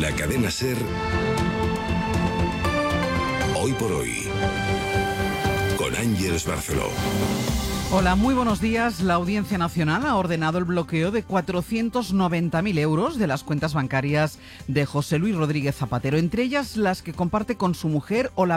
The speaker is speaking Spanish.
La cadena SER, hoy por hoy, con Ángeles Barceló. Hola, muy buenos días. La Audiencia Nacional ha ordenado el bloqueo de 490.000 euros de las cuentas bancarias de José Luis Rodríguez Zapatero, entre ellas las que comparte con su mujer o la